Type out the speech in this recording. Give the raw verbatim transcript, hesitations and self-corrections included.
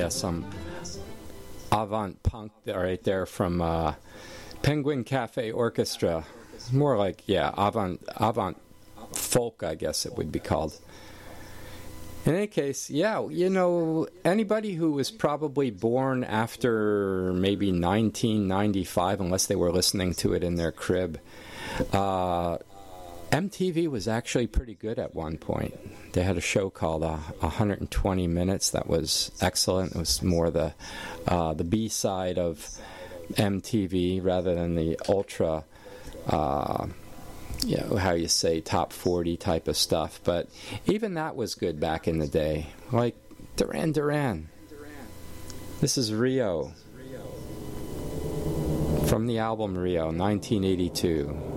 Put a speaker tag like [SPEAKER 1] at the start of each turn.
[SPEAKER 1] some avant punk right there from uh, Penguin Cafe Orchestra. More like, yeah, avant avant folk, I guess it would be called. In any case, yeah, you know, anybody who was probably born after maybe nineteen ninety-five, unless they were listening to it in their crib, uh, M T V was actually pretty good at one point. They had a show called uh, one hundred twenty minutes that was excellent. It was more the uh, the B side of M T V rather than the ultra, uh, you know, how you say, top forty type of stuff. But even that was good back in the day. Like Duran Duran. This is Rio. From the album Rio, nineteen eighty-two.